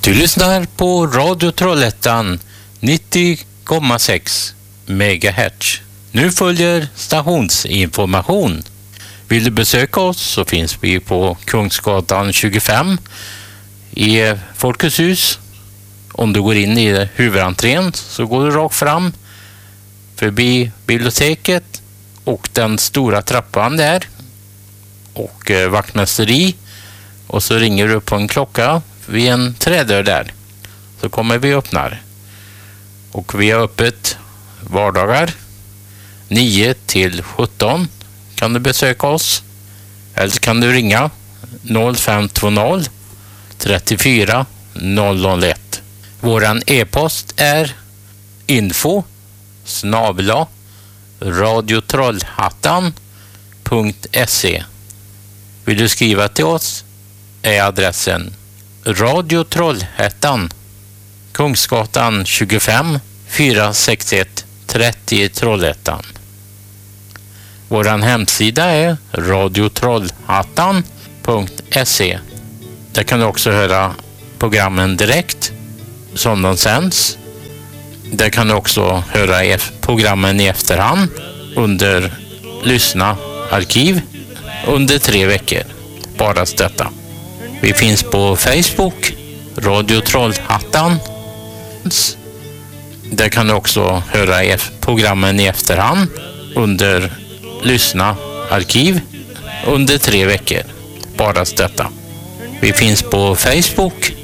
Du lyssnar på Radio Trollhättan 90,6 MHz. Nu följer stationsinformation. Vill du besöka oss så finns vi på Kungsgatan 25 i Folkets hus. Om du går in i huvudentrén så går du rakt fram förbi biblioteket och den stora trappan där och vaktmästeri, och så ringer du på en klocka vid en trädörr där, så kommer vi öppnar. Och vi har öppet vardagar 9 till 17 kan du besöka oss, eller kan du ringa 0520 34 001. Våran e-post är info@radiotrollhattan.se. Vill du skriva till oss är adressen Radio Trollhättan, Kungsgatan 25 461 30 Trollhättan. Våran hemsida är radiotrollhattan.se. Där kan du också höra programmen direkt som de sänds. Där kan du också höra programmen i efterhand under lyssna arkiv under 3 veckor. Bara detta. Vi finns på Facebook, Radio Trollhättan. Där kan du också höra programmen i efterhand under lyssna arkiv under 3 veckor. Bara detta. Vi finns på Facebook,